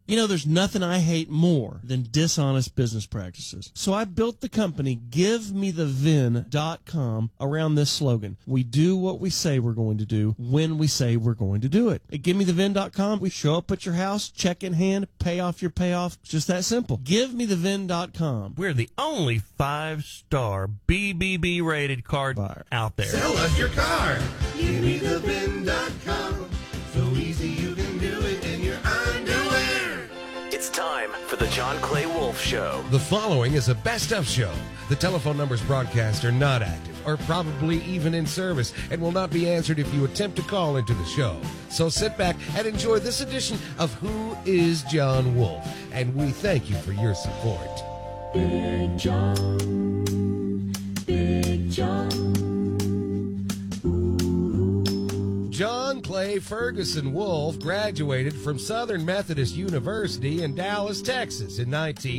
You know, there's nothing I hate more than dishonest business practices. So I built the company GiveMeTheVin.com around this slogan. We do what we say we're going to do when we say we're going to do it. At GiveMeTheVin.com, we show up at your house, check in hand, pay off your payoff. It's just that simple. GiveMeTheVin.com. We're the only 5-star BBB rated car buyer out there. Sell us your car. GiveMeTheVin.com. So easy you can do it in your underwear. It's time for the John Clay Wolf Show. The following is a best-of show. The telephone numbers broadcast are not active or probably even in service and will not be answered if you attempt to call into the show. So sit back and enjoy this edition of Who is John Wolf? And we thank you for your support. Big John, Big John. John Clay Ferguson Wolf graduated from Southern Methodist University in Dallas, Texas in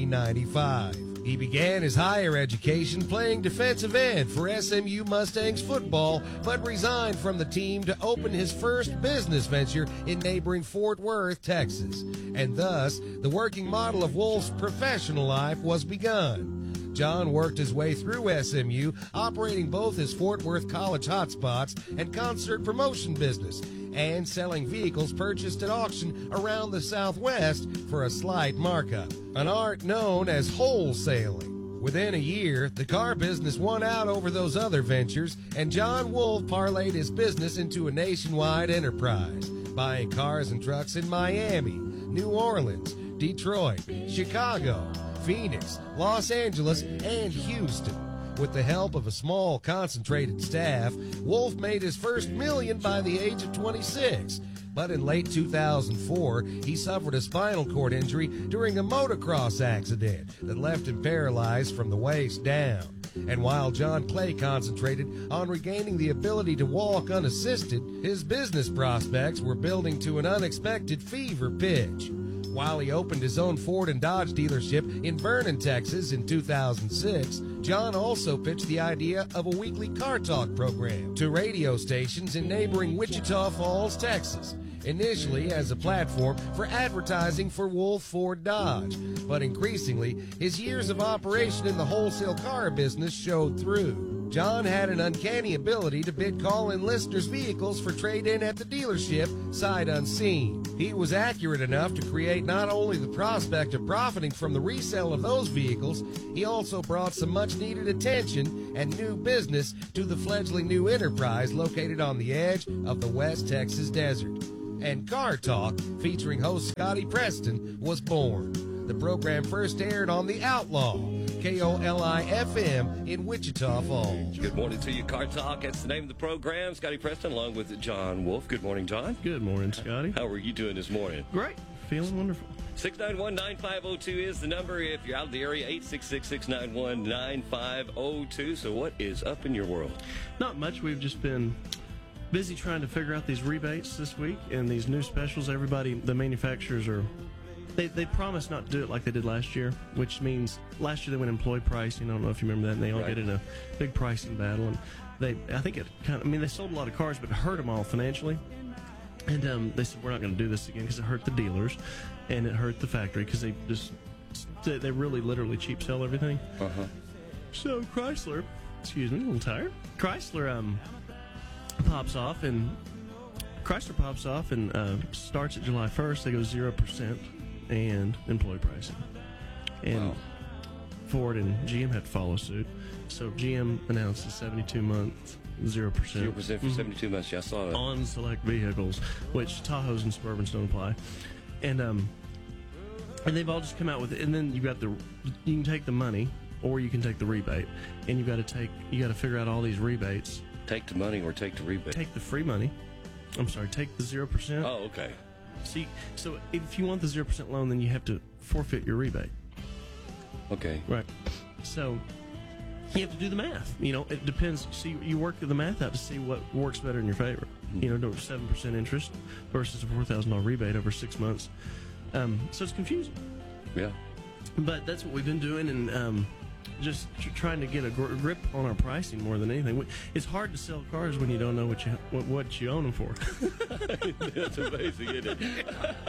1995. He began his higher education playing defensive end for SMU Mustangs football, but resigned from the team to open his first business venture in neighboring Fort Worth, Texas. And thus, the working model of Wolf's professional life was begun. John worked his way through SMU, operating both his Fort Worth College hotspots and concert promotion business, and selling vehicles purchased at auction around the Southwest for a slight markup, an art known as wholesaling. Within a year, the car business won out over those other ventures, and John Wolf parlayed his business into a nationwide enterprise, buying cars and trucks in Miami, New Orleans, Detroit, Chicago, Phoenix, Los Angeles, and Houston. With the help of a small, concentrated staff, Wolf made his first million by the age of 26. But in late 2004, he suffered a spinal cord injury during a motocross accident that left him paralyzed from the waist down. And while John Clay concentrated on regaining the ability to walk unassisted, his business prospects were building to an unexpected fever pitch. While he opened his own Ford and Dodge dealership in Vernon, Texas in 2006, John also pitched the idea of a weekly car talk program to radio stations in neighboring Wichita Falls, Texas, initially as a platform for advertising for Wolf Ford Dodge. But increasingly, his years of operation in the wholesale car business showed through. John had an uncanny ability to bid call-in listeners' vehicles for trade-in at the dealership, sight unseen. He was accurate enough to create not only the prospect of profiting from the resale of those vehicles, he also brought some much-needed attention and new business to the fledgling new enterprise located on the edge of the West Texas desert. And Car Talk, featuring host Scotty Preston, was born. The program first aired on The Outlaw, KOLI-FM in Wichita Falls. Good morning to you, Car Talk. That's the name of the program. Scotty Preston along with John Wolf. Good morning, John. Good morning, Scotty. How are you doing this morning? Great. Feeling wonderful. 691-9502 is the number. If you're out of the area, 866-691-9502. So what is up in your world? Not much. We've just been busy trying to figure out these rebates this week and these new specials. Everybody, the manufacturers are... They promised not to do it like they did last year, which means last year they went employee pricing. I don't know if you remember that, and they all get in a big pricing battle. And I think it kind of, they sold a lot of cars, but it hurt them all financially. And they said, we're not going to do this again because it hurt the dealers and it hurt the factory because they really literally cheap sell everything. So Chrysler, excuse me, a little tired. Chrysler pops off and starts at July 1st. They go 0% and employee pricing. And Ford and GM had to follow suit. So GM announced a 72-month 0%. 0% for 72 months. Yeah, I saw that. On select vehicles, which Tahoes and Suburbans don't apply. And they've all just come out with it. And then you can take the money or you can take the rebate. And you got to figure out all these rebates. Take the money or take the rebate? Take the free money. I'm sorry, take the 0%. Oh, okay. See, so if you want the 0% loan, then you have to forfeit your rebate. Okay. Right. So you have to do the math. It depends. See, you work the math out to see what works better in your favor. 7% interest versus a $4,000 rebate over 6 months. So it's confusing. Yeah. But that's what we've been doing, and just trying to get a grip on our pricing more than anything. It's hard to sell cars when you don't know what you own them for. That's amazing, isn't it?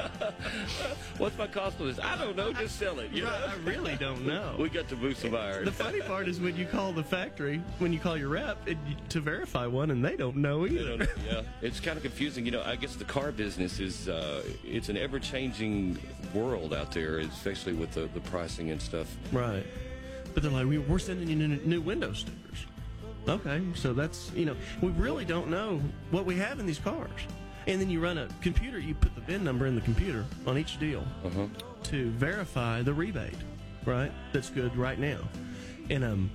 What's my cost of this? I don't know. Just sell it. You know? I really don't know. We got to move some iron. The funny part is when you call the factory, when you call your rep to verify one, and they don't know either. Yeah, it's kind of confusing. You know, I guess the car business is it's an ever-changing world out there, especially with the pricing and stuff. Right. But they're like, we're sending you new window stickers. Okay, so that's, we really don't know what we have in these cars. And then you run a computer, you put the VIN number in the computer on each deal to verify the rebate, right? That's good right now. And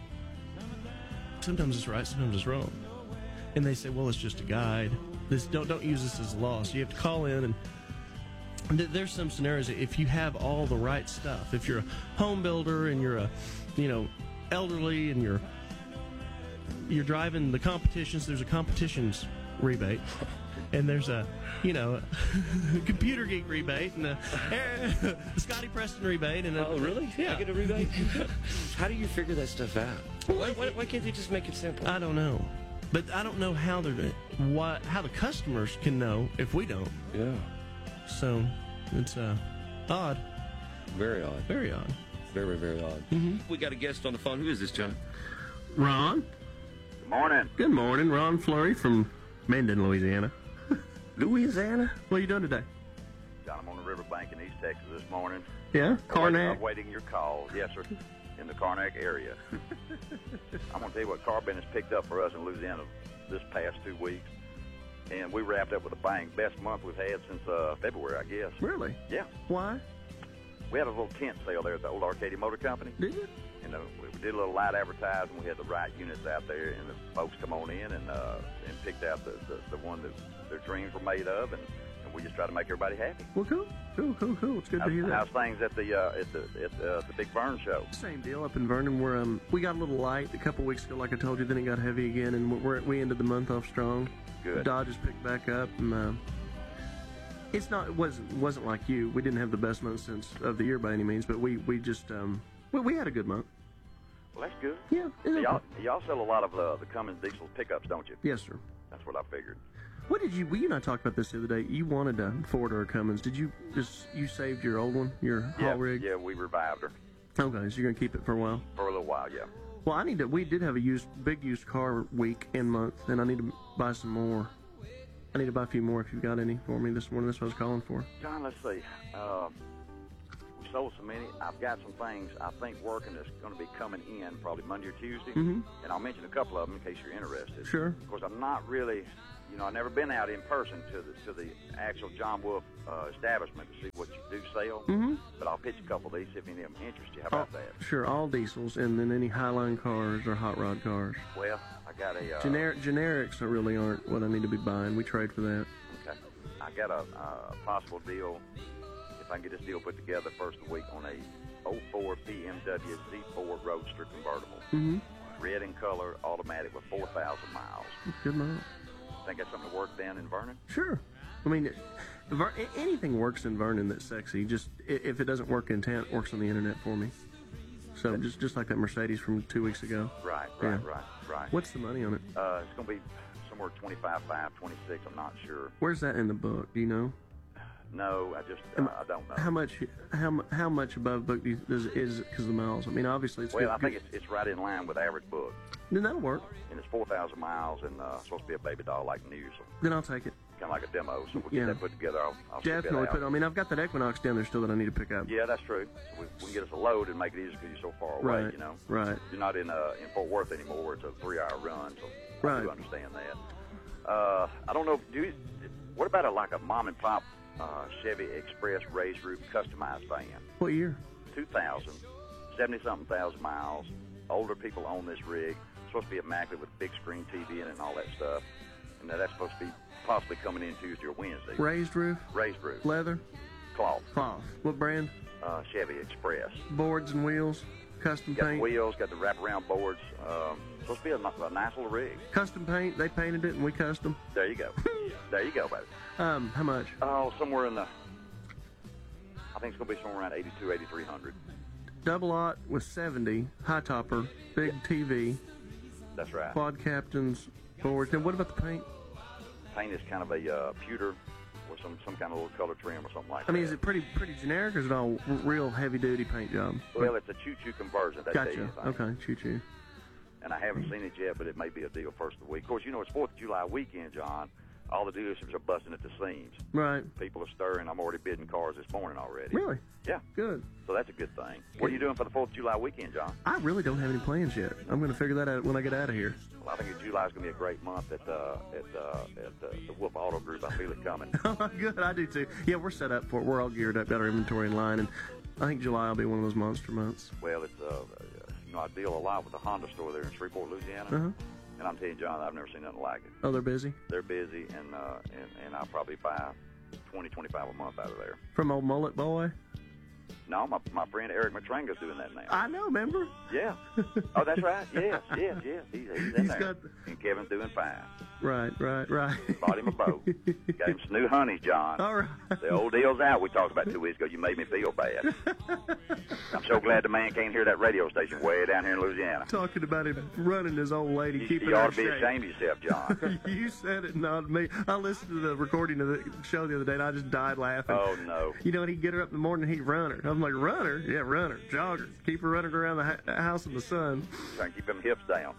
sometimes it's right, sometimes it's wrong. And they say, well, it's just a guide. Don't use this as a loss. You have to call in and there's some scenarios that if you have all the right stuff, if you're a home builder and you're elderly and you're driving the competitions, there's a competitions rebate, and there's a computer geek rebate and a Scotty Preston rebate and oh really? Yeah. I get a rebate. How do you figure that stuff out? Why can't they just make it simple? I don't know, but I don't know how how the customers can know if we don't. Yeah. So, it's odd. Very odd. Very odd. Very, very odd. Mm-hmm. We got a guest on the phone. Who is this, John? Ron? Good morning. Good morning. Ron Fleury from Minden, Louisiana. Louisiana? What are you doing today? John, I'm on the riverbank in East Texas this morning. Yeah? Karnak? I'm waiting your call. Yes, sir. In the Karnak area. I'm going to tell you what car business picked up for us in Louisiana this past 2 weeks. And we wrapped up with a bang. Best month we've had since February, I guess. Really? Yeah. Why? We had a little tent sale there at the old Arcadia Motor Company. Did you? And we did a little light advertising. We had the right units out there, and the folks come on in and picked out the one that their dreams were made of, and we just try to make everybody happy. Well, cool. It's good to hear that. How's things at the Big Burn show? Same deal up in Vernon. Where we got a little light a couple weeks ago, like I told you. Then it got heavy again, and we ended the month off strong. Good. Dodge has picked back up, and it wasn't like you. We didn't have the best month of the year by any means, but we just we had a good month. Well, that's good. Yeah. Y'all sell a lot of the Cummins diesel pickups, don't you? Yes, sir. That's what I figured. What did you and I talked about this the other day. You wanted a Ford or a Cummins. Did you saved your old one, your haul rig? Yeah, we revived her. Okay, so you're going to keep it for a while? For a little while, yeah. Well, we did have a big used car week and month, and I need to buy some more. I need to buy a few more if you've got any for me this morning. That's what I was calling for. John, let's see. We sold so many. I've got some things I think working that's going to be coming in probably Monday or Tuesday. Mm-hmm. And I'll mention a couple of them in case you're interested. Sure. Of course, I'm not really, I've never been out in person to the actual John Wolf establishment to see what you do sell. Mm-hmm. But I'll pitch a couple of these, see if any of them interest you. How about that? Sure, all diesels, and then any Highline cars or hot rod cars. Well, I got a... generics really aren't what I need to be buying. We trade for that. Okay. I got a possible deal, if I can get this deal put together first of the week, on a 04 BMW Z4 Roadster convertible. Mm-hmm. Red in color, automatic with 4,000 miles. Good amount. Think that's something to work down in Vernon? Sure. I mean, anything works in Vernon that's sexy. Just if it doesn't work in town, it works on the internet for me. So just like that Mercedes from 2 weeks ago. Right. What's the money on it? It's going to be somewhere 25.5, 26. I'm not sure. Where's that in the book? Do you know? No, I don't know. How much above book is it because of the miles? I mean, obviously it's well. I think it's right in line with average book. Then that'll work. And it's 4,000 miles and supposed to be a baby doll like new. So then I'll take it. Kind of like a demo. So we'll get that put together. I'll definitely put. I mean, I've got that Equinox down there still that I need to pick up. Yeah, that's true. So we can get us a load and make it easier because you're so far away. Right. You know. Right. You're not in Fort Worth anymore, where it's a 3-hour run. So I do understand that. I don't know. What about a mom and pop Chevy Express raised roof customized van? What year? 2000, 70-something thousand miles. Older people own this rig. It's supposed to be immaculate with big screen TV in it and all that stuff. And that's supposed to be possibly coming in Tuesday or Wednesday. Raised roof? Raised roof. Leather? Cloth. What brand? Chevy Express. Boards and wheels? Custom got paint? The wheels, got the wraparound boards. Supposed to be a nice little rig. Custom paint? They painted it and we custom? There you go. There you go, baby. How much? Oh, somewhere in the... I think it's going to be somewhere around $8,200, $8,300. double aught with 70, high topper, big TV, That's right. quad captains, forwards. And what about the paint? Paint is kind of a pewter with some kind of little color trim or something like that. I mean, is it pretty generic, or is it all real heavy-duty paint job? Well, it's a choo-choo conversion. That Gotcha. Okay, choo-choo. And I haven't seen it yet, but it may be a deal first of the week. Of course, you know, it's 4th of July weekend, John. All the dealerships are busting at the seams. Right. People are stirring. I'm already bidding cars this morning already. Really? Yeah. Good. So that's a good thing. What are you doing for the 4th of July weekend, John? I really don't have any plans yet. I'm going to figure that out when I get out of here. Well, I think July is going to be a great month at the Wolf Auto Group. I feel it coming. Oh, good. I do, too. Yeah, we're set up for it. We're all geared up, got our inventory in line, and I think July will be one of those monster months. Well, it's you know, I deal a lot with the Honda store there in Shreveport, Louisiana. Uh-huh. And I'm telling you, John, I've never seen nothing like it. Oh, they're busy? They're busy, and I'll probably buy 20, 25 a month out of there. From old Mullet Boy? No, my friend Eric Matranga's doing that now. I know, remember? Yeah. Oh, that's right. Yes. He's in there. And Kevin's doing fine. Right. Bought him a boat. Got him some new honeys, John. All right. The old deal's out we talked about 2 weeks ago. You made me feel bad. I'm so glad the man can't hear that radio station way down here in Louisiana. Talking about him running his old lady, keeping You her ought to be in shape. ashamed of yourself, John. You said it, not me. I listened to the recording of the show the other day, and I just died laughing. Oh, no. You know, and he'd get her up in the morning, and he'd run her. I'm like, runner? Yeah, runner. Jogger. Keep her running around the house in the sun. Trying to keep them hips down.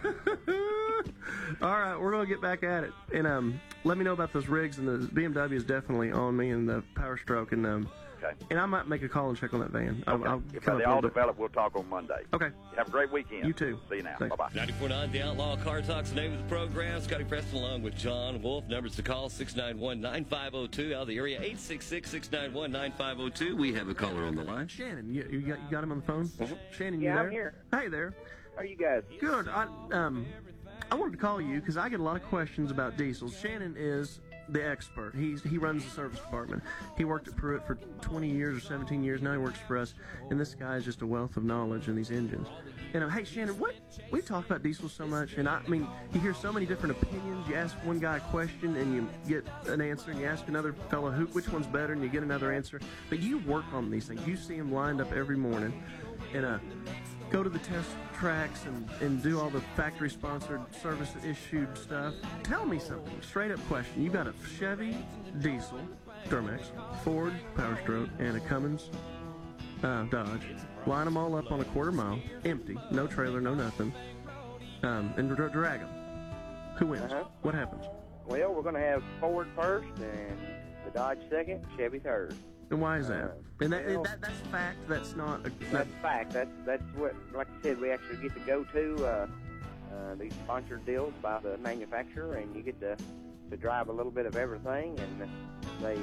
All right, we're going to get back at it. And let me know about those rigs, and the BMW is definitely on me, and the Power Stroke, and Okay. and I might make a call and check on that van. Okay. I'll If come they up a all little bit. develop, we'll talk on Monday. Okay. Have a great weekend. You too. See you now. Thanks. Bye-bye. 94.9 The Outlaw Car Talk's the name of the program. Scotty Preston along with John Wolf. Numbers to call, 691-9502. Out of the area, 866-691-9502. We have a caller on the line. Shannon, you got him on the phone? Shannon, you Yeah, there? I'm here. Hey there. How are you guys? Good. I wanted to call you because I get a lot of questions about diesels. Shannon is the expert. He runs the service department. He worked at Pruitt for 20 years or 17 years. Now he works for us. And this guy is just a wealth of knowledge in these engines. And hey, Shannon, we talk about diesels so much, and I mean, you hear so many different opinions. You ask one guy a question, and you get an answer, and you ask another fellow which one's better, and you get another answer. But you work on these things. You see them lined up every morning, and go to the test tracks and do all the factory-sponsored, service-issued stuff. Tell me something. Straight-up question. You got a Chevy diesel, Duramax, Ford Power Stroke, and a Cummins Dodge. Line them all up on a quarter mile, empty, no trailer, no nothing, and drag them. Who wins? What happens? Well, we're going to have Ford first, and the Dodge second, Chevy third. And why is that? And that's fact. That's not. That's fact. That's what, like I said, we actually get to go to these sponsored deals by the manufacturer, and you get to drive a little bit of everything, and they,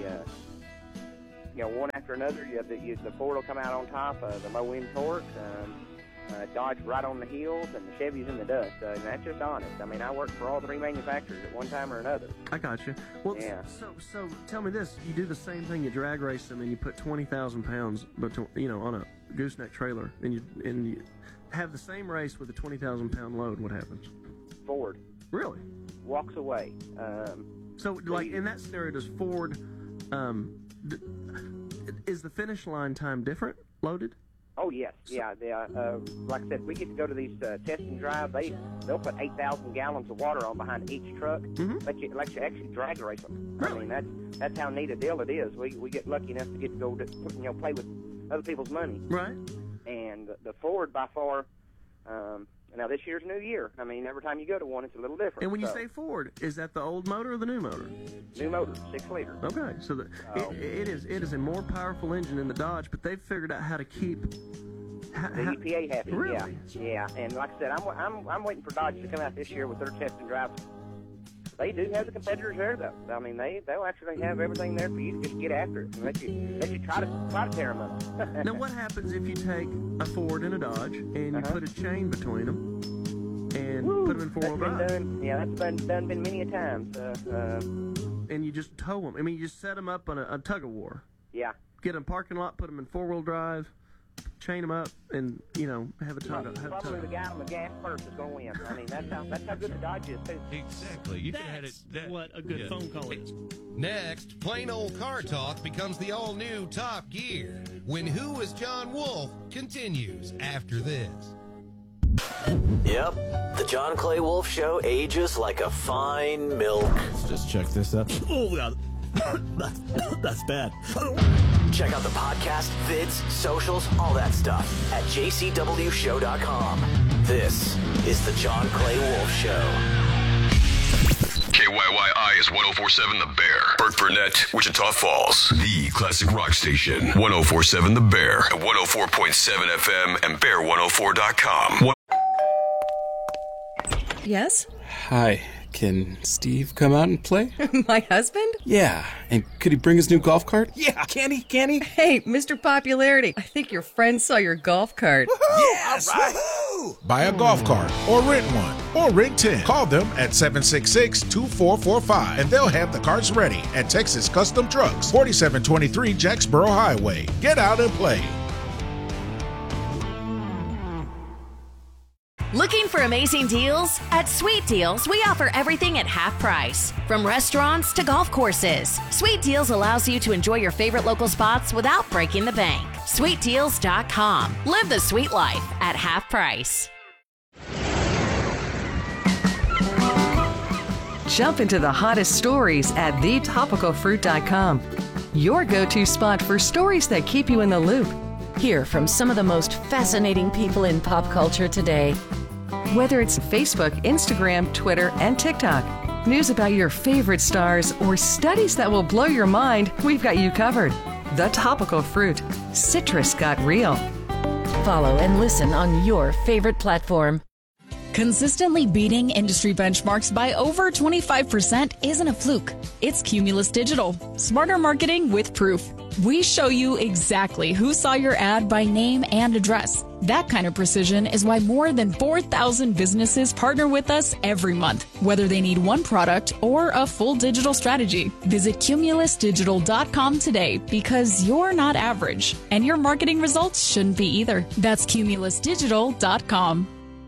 one after another. The Ford will come out on top, the low end torque. Dodge right on the heels, and the Chevy's in the dust. And that's just honest. I mean, I worked for all three manufacturers at one time or another. I got you. Well, yeah. So tell me this: you do the same thing. You drag race them, and you put 20,000 pounds, on a gooseneck trailer, and you have the same race with a 20,000 pound load. What happens? Ford. Really? Walks away. So, like in that scenario, does Ford? Is the finish line time different? Loaded? Oh yes, yeah. Like I said, we get to go to these test and drive. They'll put 8,000 gallons of water on behind each truck. Let you actually drag race them. Really? I mean, that's how neat a deal it is. We get lucky enough to get to go play with other people's money. Right. And the Ford by far. Now this year's new year. I mean, every time you go to one, it's a little different. And when you say Ford, is that the old motor or the new motor? New motor, 6 liter. Okay, so it is a more powerful engine than the Dodge, but they've figured out how to keep the EPA happy. Really? Yeah. And like I said, I'm waiting for Dodge to come out this year with their test and drive. They do have the competitors there, though. I mean, they'll actually have everything there for you to just get after it and let you try to tear them up. Now, what happens if you take a Ford and a Dodge and you put a chain between them and put them in four-wheel drive? That's been many a time. And you just tow them. I mean, you just set them up on a tug-of-war. Yeah. Get them parking lot, put them in four-wheel drive, chain them up and, have a time. Probably the guy on the gas first is going to win. I mean, that's how good the Dodge is, too. Exactly. You could have had it. What a good phone call is. Next, plain old car talk becomes the all-new Top Gear when Who is John Wolf continues after this. Yep, the John Clay Wolf Show ages like a fine milk. Let's just check this up. Oh, God. That's bad. Check out the podcast, vids, socials, all that stuff at jcwshow.com. This is the John Clay Wolf Show. KYYI is 104.7 The Bear. Burt Burnett, Wichita Falls. The classic rock station. 104.7 The Bear. At 104.7 FM and bear104.com. Yes? Hi. Can Steve come out and play? My husband? Yeah. And could he bring his new golf cart? Yeah. Can he? Hey, Mr. Popularity. I think your friend saw your golf cart. Yes! All right. Woo-hoo! Buy a golf cart or rent one or ring 10. Call them at 766-2445 and they'll have the carts ready at Texas Custom Trucks, 4723 Jacksboro Highway. Get out and play. Looking for amazing deals? At Sweet Deals, we offer everything at half price. From restaurants to golf courses, Sweet Deals allows you to enjoy your favorite local spots without breaking the bank. SweetDeals.com. Live the sweet life at half price. Jump into the hottest stories at thetopicalfruit.com. Your go-to spot for stories that keep you in the loop. Hear from some of the most fascinating people in pop culture today. Whether it's Facebook, Instagram, Twitter, and TikTok, news about your favorite stars, or studies that will blow your mind, we've got you covered. The Topical Fruit. Citrus got real. Follow and listen on your favorite platform. Consistently beating industry benchmarks by over 25% isn't a fluke. It's Cumulus Digital. Smarter marketing with proof. We show you exactly who saw your ad by name and address. That kind of precision is why more than 4,000 businesses partner with us every month, whether they need one product or a full digital strategy. Visit cumulusdigital.com today because you're not average, and your marketing results shouldn't be either. That's cumulusdigital.com.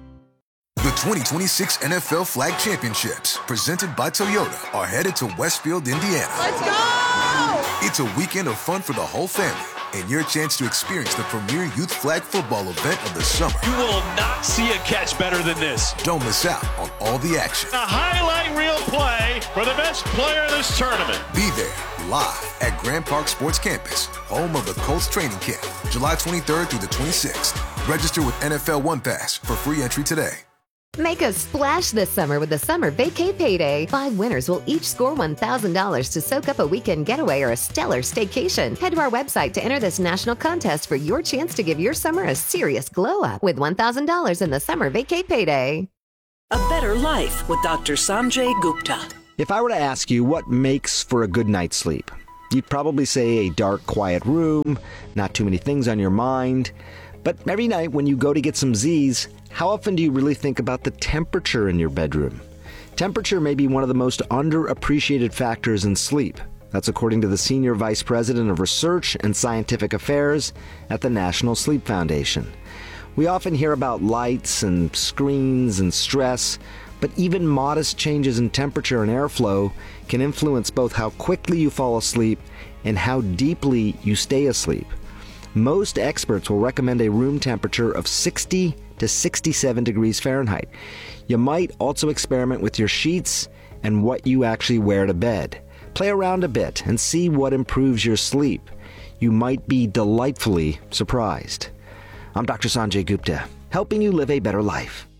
The 2026 NFL Flag Championships, presented by Toyota, are headed to Westfield, Indiana. Let's go! It's a weekend of fun for the whole family and your chance to experience the premier youth flag football event of the summer. You will not see a catch better than this. Don't miss out on all the action. A highlight reel play for the best player in this tournament. Be there live at Grand Park Sports Campus, home of the Colts training camp, July 23rd through the 26th. Register with NFL One Pass for free entry today. Make a splash this summer with the Summer Vacay Payday. 5 winners will each score $1,000 to soak up a weekend getaway or a stellar staycation. Head to our website to enter this national contest for your chance to give your summer a serious glow up with $1,000 in the Summer Vacay Payday. A better life with Dr. Sanjay Gupta. If I were to ask you what makes for a good night's sleep, you'd probably say a dark, quiet room, not too many things on your mind. But every night when you go to get some Z's, how often do you really think about the temperature in your bedroom? Temperature may be one of the most underappreciated factors in sleep. That's according to the Senior Vice President of Research and Scientific Affairs at the National Sleep Foundation. We often hear about lights and screens and stress, but even modest changes in temperature and airflow can influence both how quickly you fall asleep and how deeply you stay asleep. Most experts will recommend a room temperature of 60 to 67 degrees Fahrenheit. You might also experiment with your sheets and what you actually wear to bed. Play around a bit and see what improves your sleep. You might be delightfully surprised. I'm Dr. Sanjay Gupta, helping you live a better life.